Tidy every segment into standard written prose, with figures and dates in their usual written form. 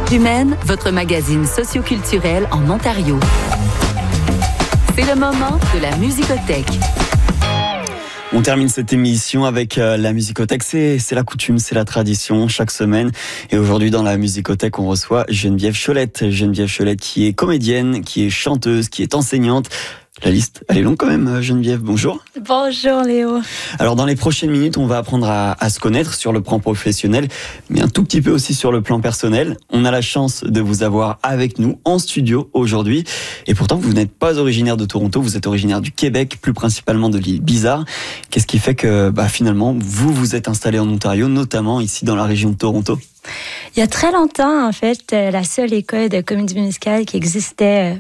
Humaine, votre magazine socioculturel en Ontario. C'est le moment de la Musicothèque. On termine cette émission avec la Musicothèque. C'est la coutume, c'est la tradition chaque semaine. Et aujourd'hui, dans la Musicothèque, on reçoit Geneviève Cholette. Geneviève Cholette qui est comédienne, qui est chanteuse, qui est enseignante. La liste, elle est longue quand même, Geneviève. Bonjour. Bonjour Léo. Alors dans les prochaines minutes, on va apprendre à se connaître sur le plan professionnel, mais un tout petit peu aussi sur le plan personnel. On a la chance de vous avoir avec nous en studio aujourd'hui. Et pourtant, vous n'êtes pas originaire de Toronto, vous êtes originaire du Québec, plus principalement de l'île Bizarre. Qu'est-ce qui fait que finalement, vous êtes installé en Ontario, notamment ici dans la région de Toronto? Il y a très longtemps, en fait, la seule école de comédie musicale qui existait,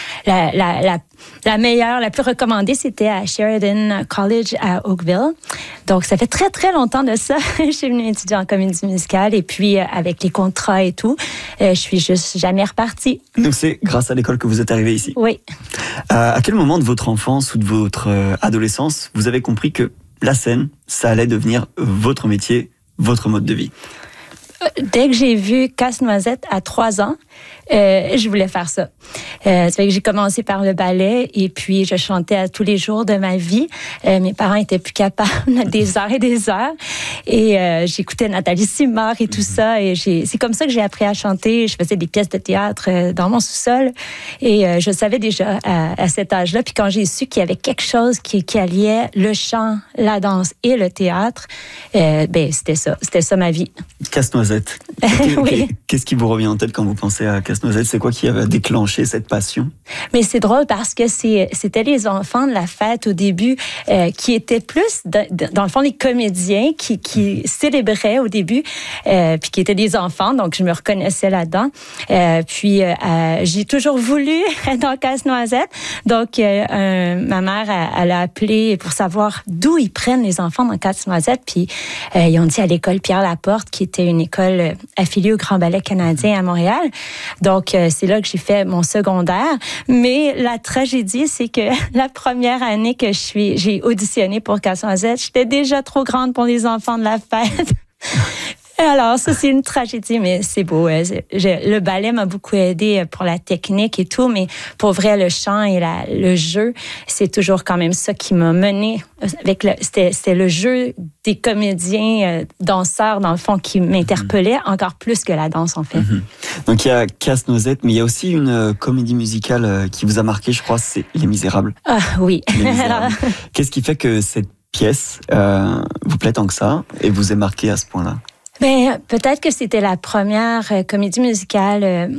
la meilleure, la plus recommandée, c'était à Sheridan College à Oakville. Donc, ça fait très, très longtemps de ça. Je suis venue étudier en comédie musicale et puis, avec les contrats et tout, je suis juste jamais repartie. Donc, c'est grâce à l'école que vous êtes arrivée ici? Oui. À quel moment de votre enfance ou de votre adolescence, vous avez compris que la scène, ça allait devenir votre métier, votre mode de vie? Dès que j'ai vu Casse-Noisette à 3 ans, je voulais faire ça. Ça fait que j'ai commencé par le ballet et puis je chantais à tous les jours de ma vie. Mes parents étaient plus capables des heures et des heures. Et j'écoutais Nathalie Simard et tout ça. Et c'est comme ça que j'ai appris à chanter. Je faisais des pièces de théâtre dans mon sous-sol. Et je savais déjà à cet âge-là. Puis quand j'ai su qu'il y avait quelque chose qui alliait le chant, la danse et le théâtre, c'était ça. C'était ça ma vie. Casse-Noisette. Oui. Qu'est-ce qui vous revient en tête quand vous pensez à Casse-Noisette? C'est quoi qui a déclenché cette passion? Mais c'est drôle parce que c'était les enfants de la fête au début qui étaient plus, dans le fond, les comédiens qui célébraient au début, puis qui étaient des enfants, donc je me reconnaissais là-dedans. Puis j'ai toujours voulu être dans Casse-Noisette. Donc ma mère, elle a appelé pour savoir d'où ils prennent les enfants dans Casse-Noisette. Puis ils ont dit à l'école Pierre-Laporte, qui était une école affiliée au Grand Ballet canadien à Montréal. Donc, c'est là que j'ai fait mon secondaire. Mais la tragédie, c'est que la première année que j'ai auditionné pour Casse-Noisette, j'étais déjà trop grande pour les enfants de la fête. Alors, ça, c'est une tragédie, mais c'est beau. Le ballet m'a beaucoup aidé pour la technique et tout, mais pour vrai, le chant et le jeu, c'est toujours quand même ça qui m'a menée. C'était le jeu des comédiens, danseurs, dans le fond, qui m'interpellait encore plus que la danse, en fait. Mm-hmm. Donc, il y a Casse-Noisette, mais il y a aussi une comédie musicale qui vous a marqué, je crois, c'est Les Misérables. Ah, oui. Les Misérables. Qu'est-ce qui fait que cette pièce vous plaît tant que ça et vous est marquée à ce point-là? Peut-être que c'était la première comédie musicale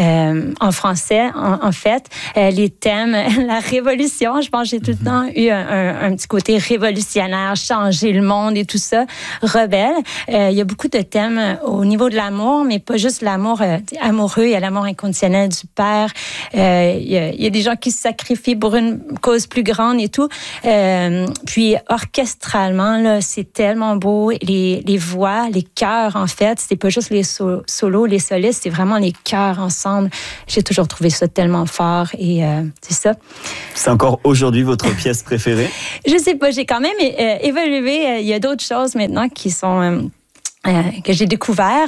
en français, en fait. Les thèmes, la révolution, je pense que j'ai tout le temps eu un petit côté révolutionnaire, changer le monde et tout ça, rebelle. Il y a beaucoup de thèmes au niveau de l'amour, mais pas juste l'amour amoureux, il y a l'amour inconditionnel du père. Il y a des gens qui se sacrifient pour une cause plus grande et tout. Puis orchestralement, là, c'est tellement beau. Les voix, les chœurs, en fait, c'est pas juste les solos, les solistes, c'est vraiment les chœurs ensemble. J'ai toujours trouvé ça tellement fort et c'est ça. C'est encore aujourd'hui votre pièce préférée? Je sais pas, j'ai quand même évolué. Il y a d'autres choses maintenant qui sont que j'ai découvert,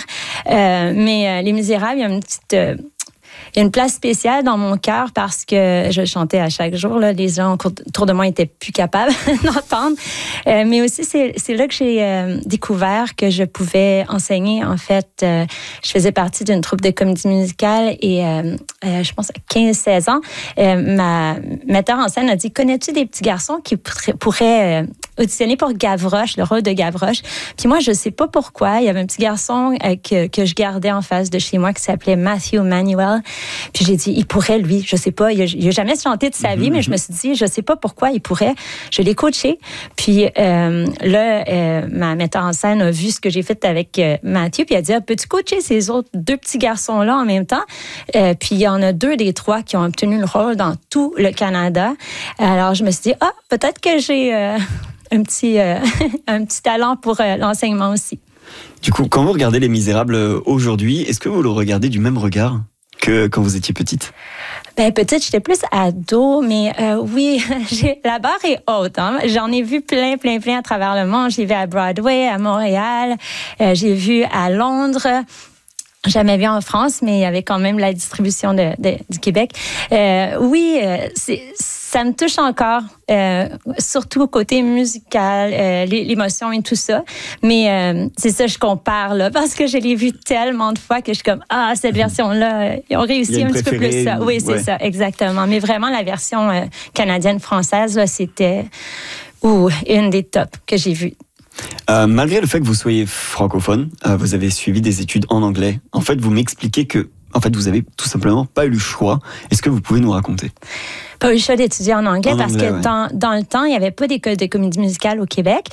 mais Les Misérables, il y a une petite il y a une place spéciale dans mon cœur parce que je chantais à chaque jour. Là, les gens autour de moi étaient plus capables d'entendre. Mais aussi, c'est là que j'ai découvert que je pouvais enseigner. En fait, je faisais partie d'une troupe de comédie musicale et je pense à 15-16 ans, ma metteur en scène a dit « Connais-tu des petits garçons qui pourraient auditionner pour Gavroche, le rôle de Gavroche? » Puis moi, je sais pas pourquoi. Il y avait un petit garçon que je gardais en face de chez moi qui s'appelait Matthew Manuel. Puis j'ai dit, il pourrait, lui, je sais pas, il a jamais chanté de sa vie, mais je me suis dit, je sais pas pourquoi il pourrait. Je l'ai coaché. Puis ma metteur en scène a vu ce que j'ai fait avec Mathieu, puis elle a dit, peux-tu coacher ces autres 2 petits garçons-là en même temps? Puis il y en a 2 des 3 qui ont obtenu le rôle dans tout le Canada. Alors je me suis dit, peut-être que j'ai un petit talent pour l'enseignement aussi. Du coup, quand vous regardez Les Misérables aujourd'hui, est-ce que vous le regardez du même regard que quand vous étiez petite? Petite, j'étais plus ado, mais oui, la barre est haute. Hein? J'en ai vu plein à travers le monde. J'ai vu à Broadway, à Montréal, j'ai vu à Londres. jamais vu en France, mais il y avait quand même la distribution du Québec. Oui, ça me touche encore, surtout au côté musical, l'émotion et tout ça. Mais c'est ça, je compare là, parce que je l'ai vu tellement de fois que je suis comme, cette version-là, ils ont réussi un petit peu plus ça. Oui, c'est ça, exactement. Mais vraiment, la version canadienne-française, là, c'était une des tops que j'ai vues. Malgré le fait que vous soyez francophone, vous avez suivi des études en anglais. En fait, vous m'expliquez que vous avez tout simplement pas eu le choix. Est-ce que vous pouvez nous raconter? Pas eu le choix d'étudier en anglais parce que dans le temps, il n'y avait pas d'école de comédie musicale au Québec.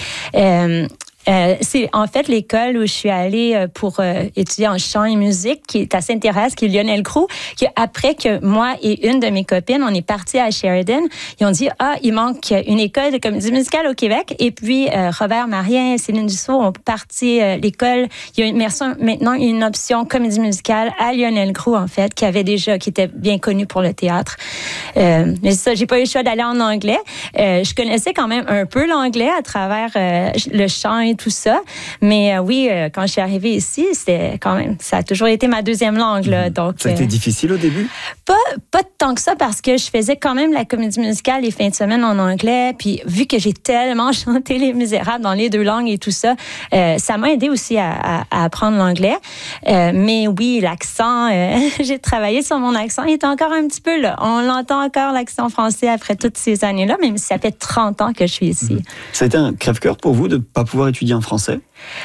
C'est en fait l'école où je suis allée pour étudier en chant et musique, qui est à Sainte-Thérèse, qui est Lionel Groux, qui après que moi et une de mes copines, on est partis à Sheridan, ils ont dit il manque une école de comédie musicale au Québec. Et puis Robert Marien et Céline Dussault ont parti l'école. Il y a maintenant une option comédie musicale à Lionel Groux en fait, qui était bien connu pour le théâtre. Mais ça, j'ai pas eu le choix d'aller en anglais. Je connaissais quand même un peu l'anglais à travers le chant et tout ça. Mais oui, quand je suis arrivée ici, c'était quand même, ça a toujours été ma deuxième langue. Là, donc, ça a été difficile au début? Pas tant que ça, parce que je faisais quand même la comédie musicale les fins de semaine en anglais. Puis vu que j'ai tellement chanté Les Misérables dans les deux langues et tout ça, ça m'a aidé aussi à apprendre l'anglais. Mais oui, l'accent, j'ai travaillé sur mon accent. Il est encore un petit peu là. On l'entend encore, l'accent français, après toutes ces années-là, même si ça fait 30 ans que je suis ici. Ça a été un crève-cœur pour vous de ne pas pouvoir étudier en français?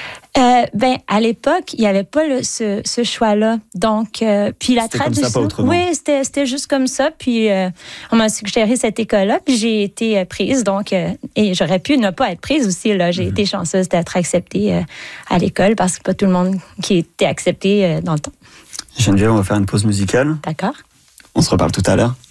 À l'époque, il n'y avait pas ce choix-là. Donc, puis la traduction. Comme ça, pas autrement. Oui, c'était juste comme ça. Puis, on m'a suggéré cette école-là. Puis, j'ai été prise. Donc, et j'aurais pu ne pas être prise aussi. Là, j'ai été chanceuse d'être acceptée à l'école parce que pas tout le monde qui était accepté dans le temps. Geneviève, on va faire une pause musicale. D'accord. On se reparle tout à l'heure.